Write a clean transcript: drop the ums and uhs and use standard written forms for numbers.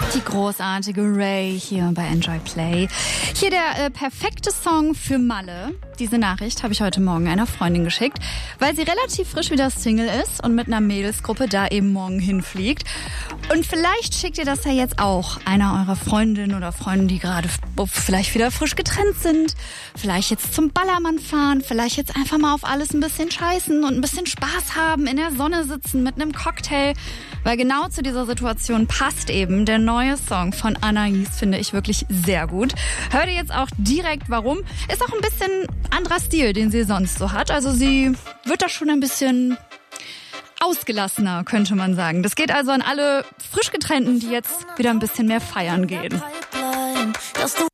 Die großartige Ray hier bei Enjoy Play. Hier der perfekte Song für Malle. Diese Nachricht habe ich heute Morgen einer Freundin geschickt, weil sie relativ frisch wieder Single ist und mit einer Mädelsgruppe da eben morgen hinfliegt. Und vielleicht schickt ihr das ja jetzt auch einer eurer Freundinnen oder Freunden, die gerade vielleicht wieder frisch getrennt sind, vielleicht jetzt zum Ballermann fahren, vielleicht jetzt einfach mal auf alles ein bisschen scheißen und ein bisschen Spaß haben, in der Sonne sitzen mit einem Cocktail. Weil genau zu dieser Situation passt eben der neue Song von Anais, finde ich wirklich sehr gut. Hört ihr jetzt auch direkt, warum. Ist auch ein bisschen anderer Stil, den sie sonst so hat. Also sie wird da schon ein bisschen ausgelassener, könnte man sagen. Das geht also an alle frisch Getrennten, die jetzt wieder ein bisschen mehr feiern gehen. Dass du